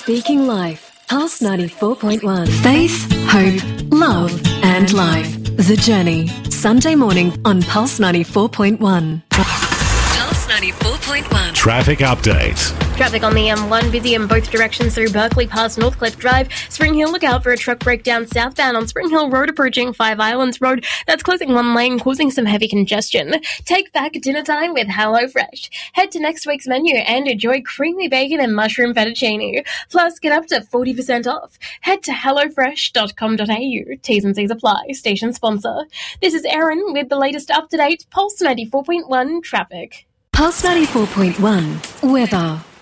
Speaking Life, Pulse 94.1. Faith, hope, love and life. The Journey. Sunday morning on Pulse 94.1. Pulse 94.1. Traffic update. Traffic on the M1 busy in both directions through Berkeley past Northcliffe Drive. Spring Hill, look out for a truck breakdown southbound on Spring Hill Road approaching Five Islands Road. That's closing one lane, causing some heavy congestion. Take back dinner time with HelloFresh. Head to next week's menu and enjoy creamy bacon and mushroom fettuccine. Plus, get up to 40% off. Head to hellofresh.com.au. T's and C's apply. Station sponsor. This is Erin with the latest up-to-date Pulse 94.1 traffic. Pulse 94.1. Weather.